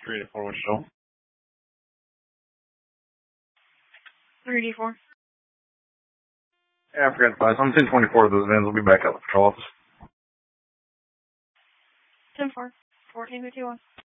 384, what's show? 384. Yeah, I forgot to buy some. 1024 those vans will be back at the patrol office. 10-4. 1451.